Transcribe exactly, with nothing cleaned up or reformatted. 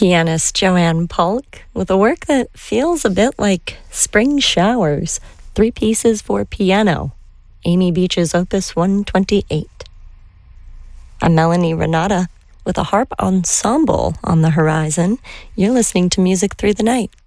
Pianist Joanne Polk with a work that feels a bit like spring showers, three pieces for piano, Amy Beach's Opus one twenty-eight. I'm Melanie Renata with a harp ensemble on the horizon. You're listening to Music Through the Night.